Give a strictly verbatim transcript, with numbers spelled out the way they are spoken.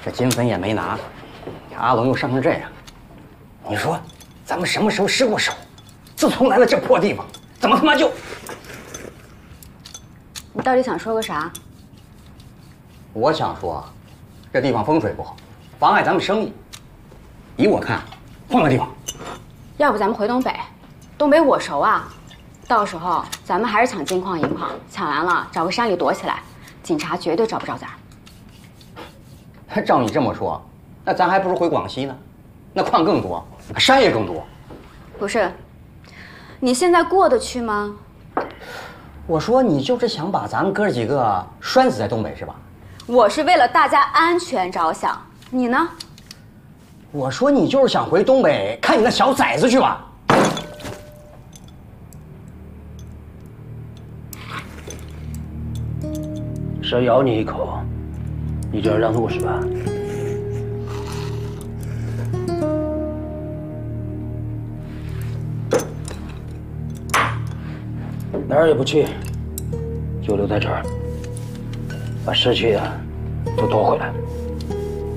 这金粉也没拿，阿龙又伤成这样，你说咱们什么时候失过手？自从来了这破地方，怎么他妈就…… 你到底想说个啥？ 我想说，这地方风水不好，妨碍咱们生意。依我看，换个地方。 要不咱们回东北？东北我熟啊，到时候咱们还是抢金矿银矿，抢完了找个山里躲起来，警察绝对找不着咱。 照你这么说，那咱还不如回广西呢，那矿更多，山也更多。 不是，你现在过得去吗？ 我说你就是想把咱们哥几个拴死在东北是吧？ 我是为了大家安全着想，你呢？ 我说你就是想回东北看你那小崽子去吧。 蛇咬你一口，你就要让路是吧？哪儿也不去，就留在这儿，把尸体啊都拖回来。